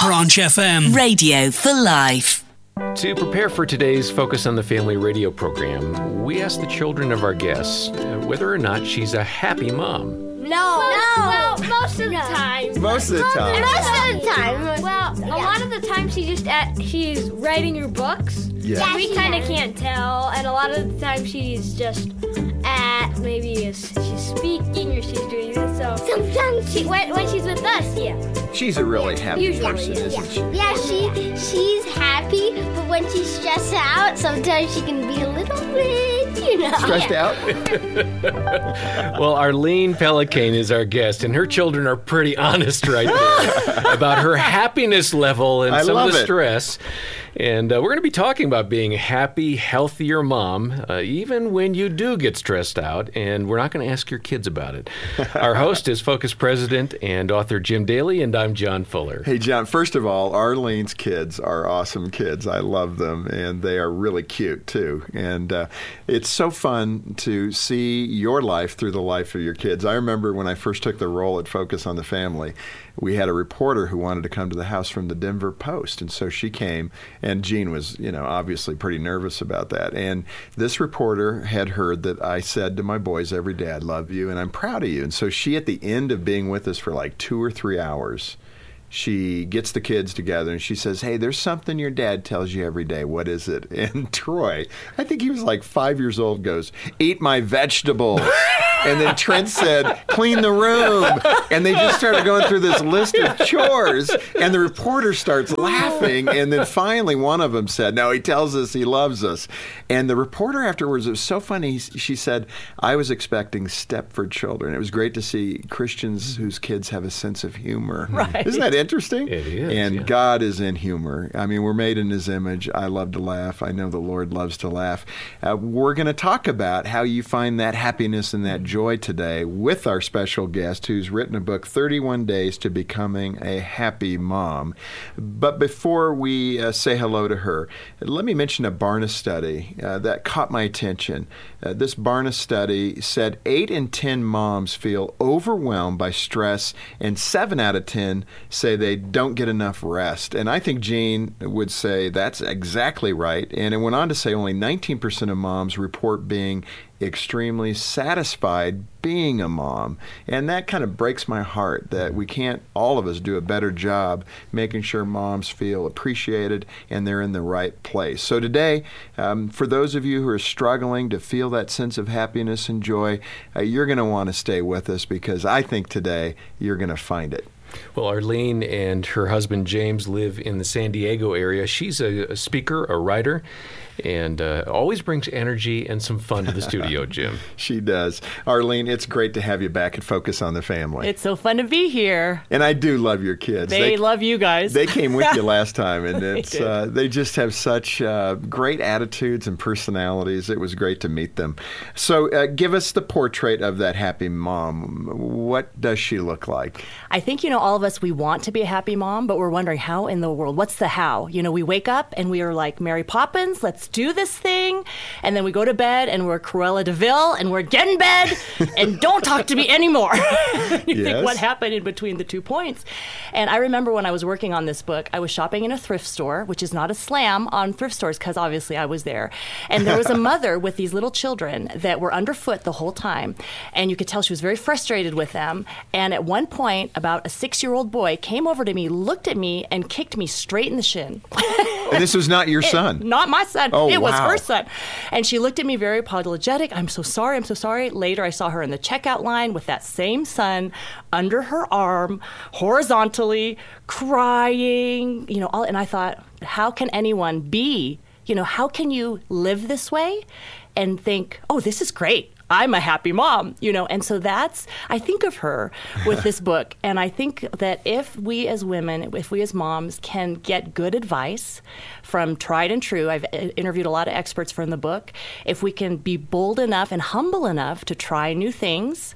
Branch FM. Radio for life. To prepare for today's Focus on the Family radio program, we asked the children of our guests whether or not she's a happy mom. No. Well, most of the time. Most of the time. Well, a lot of the time she's writing her books. Yeah. We kind of can't tell, and a lot of the time she's just she's speaking or she's doing this. So Sometimes when she's with us, yeah. She's a really happy Usually, person, isn't she? Yeah, she's happy, but when she's stressed out, sometimes she can be a little bit, Stressed out? Well, Arlene Pelican is our guest, and her children are pretty honest right there about her happiness level and some of the stress. And we're going to be talking about being a happy, healthier mom, even when you do get stressed out. And we're not going to ask your kids about it. Our host is Focus President and author Jim Daly, and I'm John Fuller. Hey, John, first of all, Arlene's kids are awesome kids. I love them, and they are really cute, too. And it's so fun to see your life through the life of your kids. I remember when I first took the role at Focus on the Family, we had a reporter who wanted to come to the house from the Denver Post, and so she came, and Jean was, obviously pretty nervous about that. And this reporter had heard that I said to my boys every day, I love you, and I'm proud of you. And so she, at the end of being with us for like 2 or 3 hours, she gets the kids together and she says, hey, there's something your dad tells you every day. What is it? And Troy, I think he was like 5 years old, goes, eat my vegetables. And then Trent said, clean the room. And they just started going through this list of chores. And the reporter starts laughing. And then finally one of them said, no, he tells us he loves us. And the reporter afterwards, it was so funny. She said, I was expecting Stepford children. It was great to see Christians whose kids have a sense of humor. Right. Isn't that interesting? It is. And God is in humor. I mean, we're made in his image. I love to laugh. I know the Lord loves to laugh. We're going to talk about how you find that happiness and that joy today with our special guest who's written a book, 31 Days to Becoming a Happy Mom. But before we say hello to her, let me mention a Barna study that caught my attention. This Barna study said 8 in 10 moms feel overwhelmed by stress, and 7 out of 10 say they don't get enough rest. And I think Jean would say that's exactly right. And it went on to say only 19% of moms report being extremely satisfied being a mom. And that kind of breaks my heart that we can't, all of us, do a better job making sure moms feel appreciated and they're in the right place. So today, for those of you who are struggling to feel that sense of happiness and joy, you're going to want to stay with us because I think today you're going to find it. Well, Arlene and her husband James live in the San Diego area. She's a speaker, a writer, and always brings energy and some fun to the studio, Jim. She does. Arlene, it's great to have you back at Focus on the Family. It's so fun to be here. And I do love your kids. They love you guys. They came with you last time, and they just have such great attitudes and personalities. It was great to meet them. So give us the portrait of that happy mom. What does she look like? I think, all of us, we want to be a happy mom, but we're wondering how in the world, what's the how? We wake up and we are like Mary Poppins, let's do this thing. And then we go to bed and we're Cruella de Vil and we're get in bed and don't talk to me anymore. You think, what happened in between the 2 points? And I remember when I was working on this book, I was shopping in a thrift store, which is not a slam on thrift stores because obviously I was there. And there was a mother with these little children that were underfoot the whole time. And you could tell she was very frustrated with them. And at one point, about a 6-year-old boy came over to me, looked at me, and kicked me straight in the shin. And this was not your son? Not my son. Oh, it was wow. her son. And she looked at me very apologetic. I'm so sorry. I'm so sorry. Later, I saw her in the checkout line with that same son under her arm, horizontally, crying, and I thought, how can anyone be, how can you live this way and think, oh, this is great. I'm a happy mom, and so I think of her with this book. And I think that if we as women, if we as moms can get good advice from tried and true, I've interviewed a lot of experts from the book, if we can be bold enough and humble enough to try new things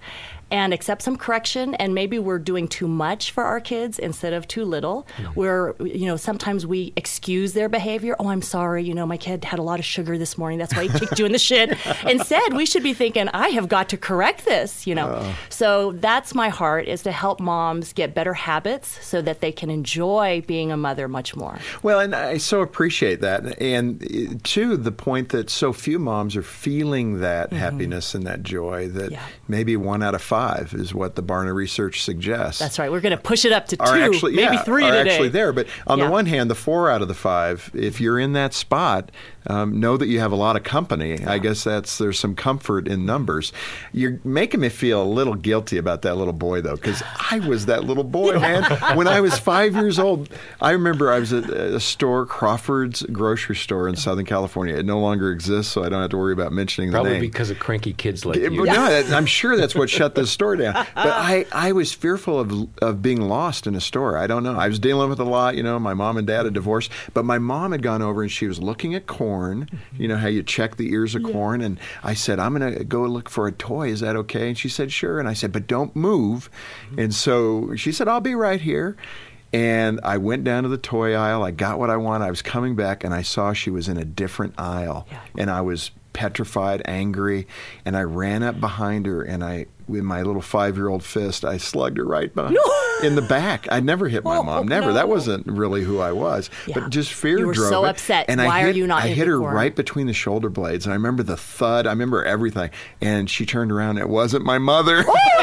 and accept some correction, and maybe we're doing too much for our kids instead of too little. Where, sometimes we excuse their behavior. Oh, I'm sorry, my kid had a lot of sugar this morning. That's why he kicked you in the shin. Instead, we should be thinking, I have got to correct this, So that's my heart, is to help moms get better habits so that they can enjoy being a mother much more. Well, and I so appreciate that. And to the point that so few moms are feeling that happiness and that joy, that maybe 1 out of 5 is what the Barna research suggests. That's right. We're going to push it up to 2, maybe 3 are today. Actually there. But on the one hand, the 4 out of the 5, if you're in that spot, know that you have a lot of company. I guess there's some comfort in numbers. You're making me feel a little guilty about that little boy, though, because I was that little boy, man. When I was 5 years old, I remember I was at a store, Crawford's grocery store in Southern California. It no longer exists, so I don't have to worry about mentioning the name. Probably because of cranky kids like you. No, I'm sure that's what shut the store down. But I was fearful of being lost in a store. I don't know. I was dealing with a lot. My mom and dad had divorced, but my mom had gone over and she was looking at corn. How you check the ears of corn. And I said, I'm going to go look for a toy. Is that okay? And she said, sure. And I said, but don't move. And so she said, I'll be right here. And I went down to the toy aisle. I got what I wanted. I was coming back, and I saw she was in a different aisle. And I was petrified, angry, and I ran up behind her, and with my little 5-year-old fist, I slugged her right behind in the back. I'd never hit my mom, never. No. That wasn't really who I was. But just fear drove it. You were so upset. And Why are you not I hitting hit her corn? right between the shoulder blades, and I remember the thud. I remember everything. And she turned around. It wasn't my mother.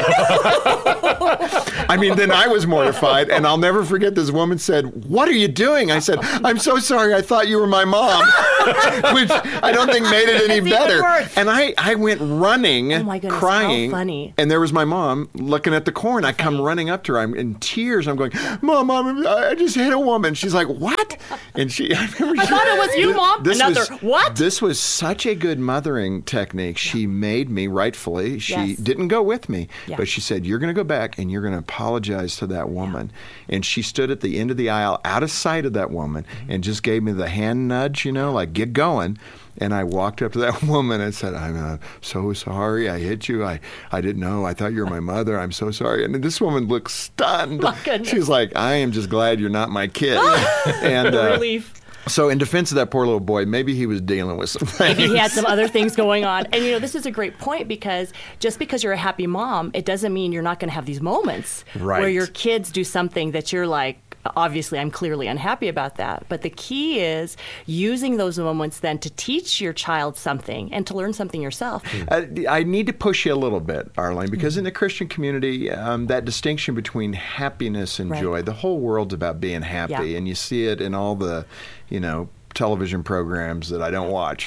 I mean, then I was mortified, and I'll never forget this woman said, "What are you doing?" I said, "I'm so sorry. I thought you were my mom," which I don't think made it any better. And I went running, oh my goodness, crying, how funny. And there was my mom looking at the corn. I come running up to her. I'm in tears. I'm going, "Mom, I just hit a woman." She's like, "What?" And I thought it was you, Mom. What? This was such a good mothering technique. She made me, rightfully. She didn't go with me, but she said, "You're going to go back and you're going to apologize to that woman." And she stood at the end of the aisle, out of sight of that woman, and just gave me the hand nudge, like, get going. And I walked up to that woman and said, "I'm so sorry. I hit you. I didn't know. I thought you were my mother. I'm so sorry." And this woman looked stunned. She's like, "I am just glad you're not my kid." And relief. So in defense of that poor little boy, maybe he was dealing with some things. Maybe he had some other things going on. And, this is a great point, because just because you're a happy mom, it doesn't mean you're not going to have these moments where your kids do something that you're like, obviously, I'm clearly unhappy about that. But the key is using those moments then to teach your child something and to learn something yourself. I need to push you a little bit, Arlene, because in the Christian community, that distinction between happiness and joy, the whole world's about being happy. And you see it in all the, television programs that I don't watch,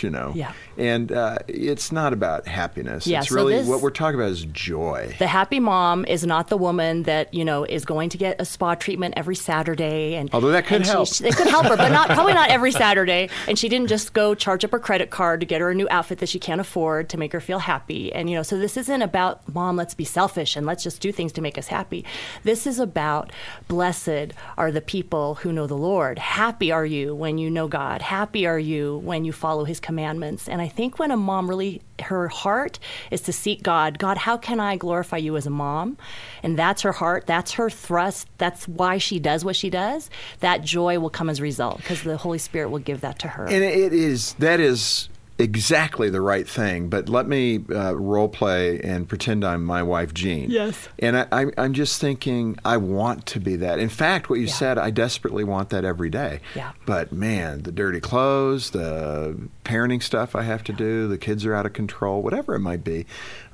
And it's not about happiness. It's really what we're talking about is joy. The happy mom is not the woman that, is going to get a spa treatment every Saturday. And although that could help. It could help her, but probably not every Saturday. And she didn't just go charge up her credit card to get her a new outfit that she can't afford to make her feel happy. And, so this isn't about, Mom, let's be selfish and let's just do things to make us happy. This is about, blessed are the people who know the Lord. Happy are you when you know God. Happy are you when you follow his commandments. And I think when a mom really, her heart is to seek God. God, how can I glorify you as a mom? And that's her heart. That's her thrust. That's why she does what she does. That joy will come as a result, because the Holy Spirit will give that to her. And that is exactly the right thing. But let me role play and pretend I'm my wife, Jean. Yes. And I'm just thinking, I want to be that. In fact, what you said, I desperately want that every day. Yeah. But man, the dirty clothes, the parenting stuff I have to do, the kids are out of control, whatever it might be,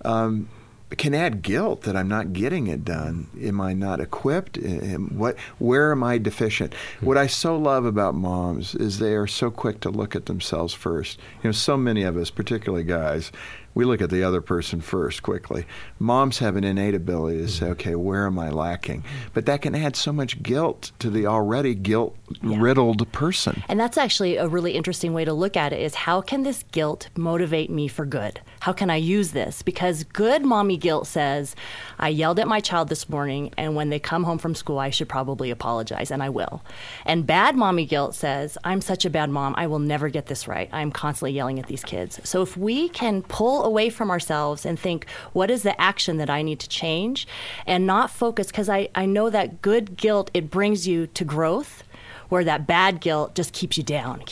it can add guilt that I'm not getting it done. Am I not equipped? Where am I deficient? What I so love about moms is they are so quick to look at themselves first. So many of us, particularly guys, we look at the other person first quickly. Moms have an innate ability to say, okay, where am I lacking? But that can add so much guilt to the already guilt-riddled person. And that's actually a really interesting way to look at it, is how can this guilt motivate me for good? How can I use this? Because good mommy guilt says, I yelled at my child this morning, and when they come home from school, I should probably apologize, and I will. And bad mommy guilt says, I'm such a bad mom, I will never get this right. I'm constantly yelling at these kids. So if we can pull pull away from ourselves and think, what is the action that I need to change? And not focus, because I know that good guilt, it brings you to growth, where that bad guilt just keeps you down.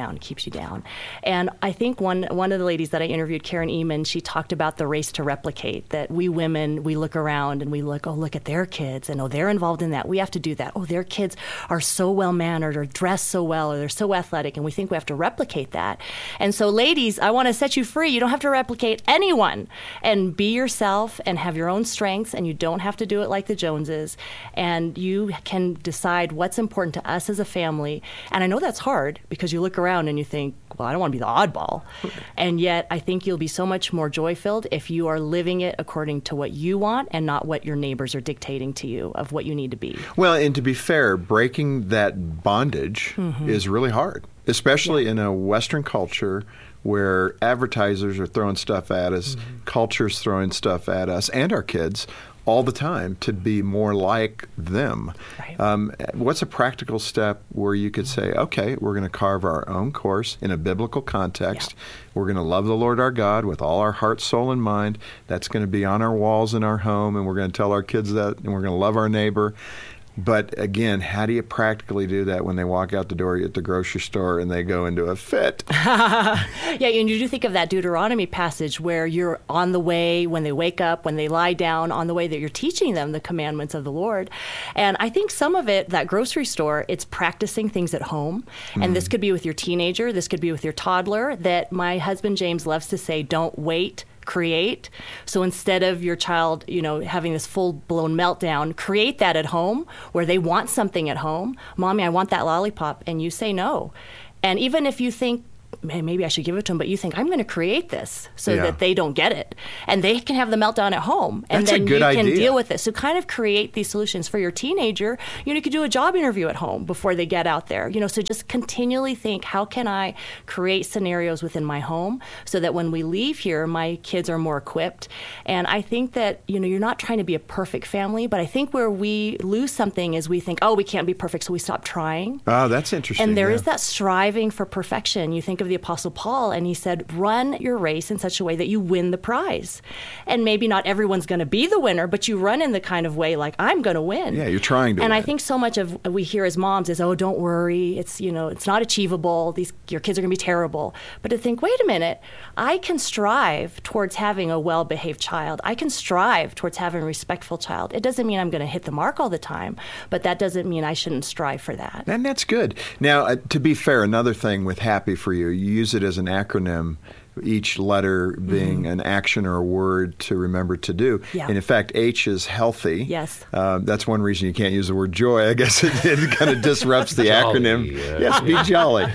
And I think one of the ladies that I interviewed, Karen Eman, she talked about the race to replicate, that we women, we look around and we look, look at their kids, and they're involved in that. We have to do that. Their kids are so well-mannered or dress so well or they're so athletic, and we think we have to replicate that. And so ladies, I want to set you free. You don't have to replicate anyone, and be yourself and have your own strengths, and you don't have to do it like the Joneses, and you can decide what's important to us as a family. And I know that's hard, because you look around and you think, well, I don't want to be the oddball. And yet I think you'll be so much more joy-filled if you are living it according to what you want and not what your neighbors are dictating to you of what you need to be. Well, and to be fair, breaking that bondage is really hard, especially in a Western culture where advertisers are throwing stuff at us, culture's throwing stuff at us and our kids all the time to be more like them. Right. What's a practical step where you could say, okay, we're going to carve our own course in a biblical context. Yeah. We're going to love the Lord our God with all our heart, soul, and mind. That's going to be on our walls in our home, and we're going to tell our kids that, and we're going to love our neighbor. But again, how do you practically do that when they walk out the door at the grocery store and they go into a fit? Yeah, and you do think of that Deuteronomy passage where you're on the way when they wake up, when they lie down, on the way that you're teaching them the commandments of the Lord. And I think some of it, that grocery store, it's practicing things at home. And this could be with your teenager, this could be with your toddler, that my husband James loves to say, don't wait, create. So instead of your child, having this full-blown meltdown, create that at home where they want something at home. Mommy, I want that lollipop. And you say no. And even if you think, man, maybe I should give it to them, but you think, I'm going to create this so that they don't get it. And they can have the meltdown at home. And That's then a good you can idea. deal with it. So kind of create these solutions for your teenager. You could do a job interview at home before they get out there. So just continually think, how can I create scenarios within my home so that when we leave here, my kids are more equipped. And I think that, you're not trying to be a perfect family, but I think where we lose something is we think, we can't be perfect, so we stop trying. Oh, that's interesting. And there is that striving for perfection. You think of the Apostle Paul, and he said, run your race in such a way that you win the prize. And maybe not everyone's going to be the winner, but you run in the kind of way like, I'm going to win. Yeah, you're trying to And win. I think so much of we hear as moms is, don't worry, it's it's not achievable. Your kids are going to be terrible. But to think, wait a minute, I can strive towards having a well-behaved child. I can strive towards having a respectful child. It doesn't mean I'm going to hit the mark all the time, but that doesn't mean I shouldn't strive for that. And that's good. Now, to be fair, another thing with Happy For You use it as an acronym, each letter being an action or a word to remember to do. Yeah. And in fact, H is healthy. Yes. That's one reason you can't use the word joy. I guess it kind of disrupts the Jolly, acronym. yeah. Yes, be jolly.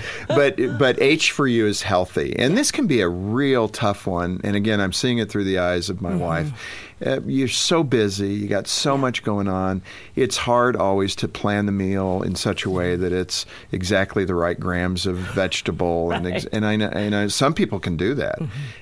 But H for you is healthy. And this can be a real tough one. And again, I'm seeing it through the eyes of my wife. You're so busy. You got so much going on. It's hard always to plan the meal in such a way that it's exactly the right grams of vegetable. Right. And I know some people can do that.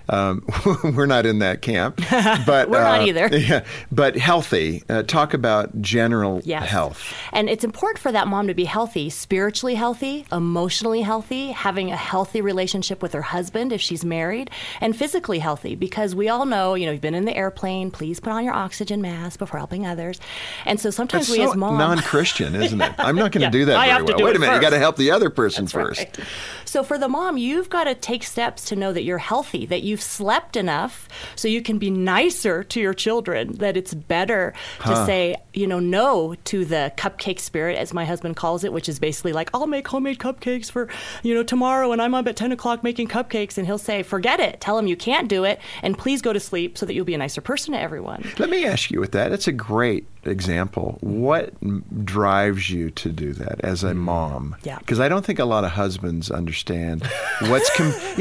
We're not in that camp. But We're not either. Yeah, but healthy. Talk about general health. And it's important for that mom to be healthy, spiritually healthy, emotionally healthy, having a healthy relationship with her husband if she's married, and physically healthy, because we all know, you've been in the airplane, please put on your oxygen mask before helping others. And so sometimes That's we so as moms... non-Christian, isn't it? I'm not going to do that I very have to well. do Wait it a minute, first. you got to help the other person That's first. right. So for the mom, you've got to take steps to know that you're healthy, that you've slept enough so you can be nicer to your children, that it's better to say, no to the cupcake spirit, as my husband calls it, which is basically like, I'll make homemade cupcakes for, tomorrow, and I'm up at 10 o'clock making cupcakes, and he'll say, forget it. Tell him you can't do it, and please go to sleep so that you'll be a nicer person to everyone. Let me ask you with that. That's a great example. What drives you to do that as a mom? Yeah. Because I don't think a lot of husbands understand what's,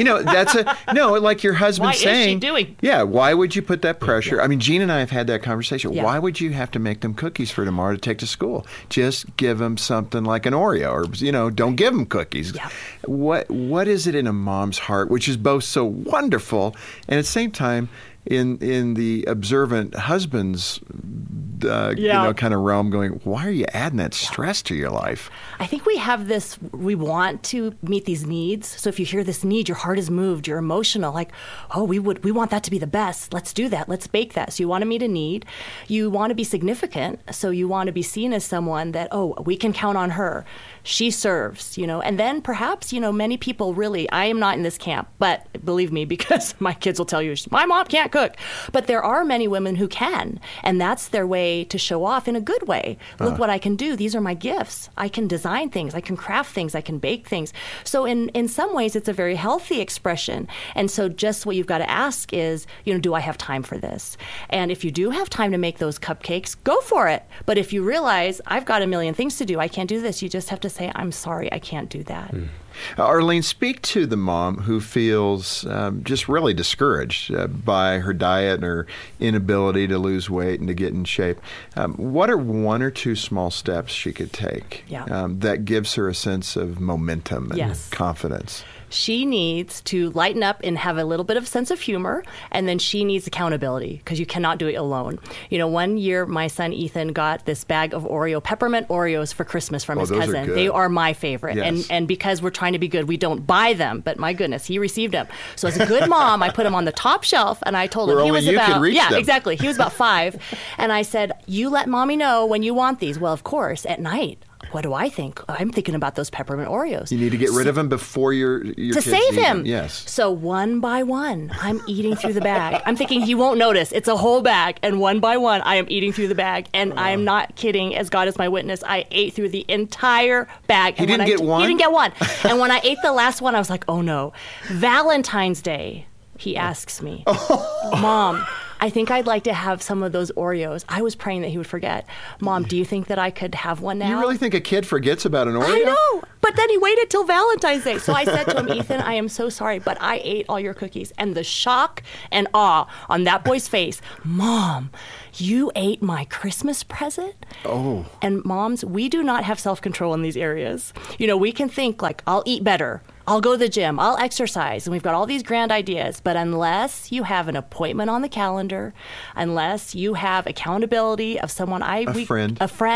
like your husband Why saying. is she doing? Yeah, why would you put that pressure? Yeah. I mean, Gene and I have had that conversation. Yeah. Why would you have to make them cookies for tomorrow to take to school? Just give them something like an Oreo or, don't give them cookies. Yeah. What is it in a mom's heart, which is both so wonderful and at the same time, in the observant husband's kind of realm going, why are you adding that stress to your life? I think we have this, we want to meet these needs. So if you hear this need, your heart is moved, you're emotional, like, oh, we want that to be the best. Let's do that. Let's bake that. So you want to meet a need. You want to be significant. So you want to be seen as someone that, oh, we can count on her. She serves, and then perhaps, many people really, I am not in this camp, but believe me, because my kids will tell you, my mom can't cook. But there are many women who can, and that's their way to show off in a good way. Look what I can do. These are my gifts. I can design things. I can craft things. I can bake things. So in some ways, it's a very healthy expression. And so just what you've got to ask is, do I have time for this? And if you do have time to make those cupcakes, go for it. But if you realize, I've got a million things to do, I can't do this, you just have to say, I'm sorry, I can't do that. Arlene, speak to the mom who feels just really discouraged by her diet and her inability to lose weight and to get in shape. What are one or two small steps she could take that gives her a sense of momentum and confidence? She needs to lighten up and have a little bit of sense of humor, and then she needs accountability because you cannot do it alone. One year my son Ethan got this bag of peppermint Oreos for Christmas from his cousin. They are my favorite. Yes. And because we're trying to be good, we don't buy them, but my goodness, he received them. So as a good mom, I put him on the top shelf and I told him he was about exactly. He was about 5. And I said, you let mommy know when you want these. Well, of course, at night. What do I think? I'm thinking about those peppermint Oreos. You need to get rid of them before your to kids save him. Them. Yes. So one by one, I'm eating through the bag. I'm thinking he won't notice. It's a whole bag, and one by one, I am eating through the bag. And I am not kidding. As God is my witness, I ate through the entire bag. He didn't get one. He didn't get one. And when I ate the last one, I was like, oh no. Valentine's Day, he asks me, Mom, I think I'd like to have some of those Oreos. I was praying that he would forget. Mom, do you think that I could have one now? You really think a kid forgets about an Oreo? I know. But then he waited till Valentine's Day. So I said to him, Ethan, I am so sorry, but I ate all your cookies. And the shock and awe on that boy's face, Mom, you ate my Christmas present? Oh. And moms, we do not have self-control in these areas. We can think like, I'll eat better. I'll go to the gym, I'll exercise, and we've got all these grand ideas. But unless you have an appointment on the calendar, unless you have accountability of someone, a friend